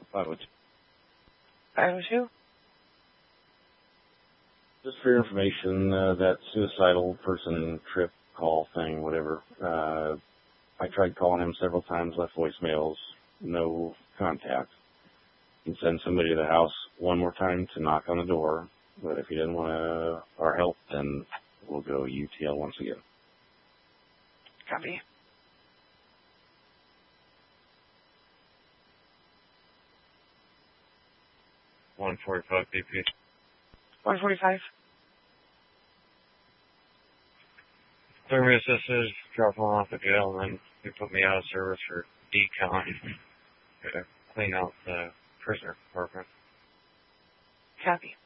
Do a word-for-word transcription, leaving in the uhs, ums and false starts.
five oh two. five oh two? Just for your information, uh, that suicidal person trip call thing, whatever. Uh, I tried calling him several times, left voicemails, no contact. You can send somebody to the house one more time to knock on the door, but if he didn't want uh, our help, then we'll go U T L once again. Copy. one forty-five B P. one forty-five. Thermi assisted, drop him off at jail, and then they put me out of service for decon to clean out the prisoner compartment. Copy.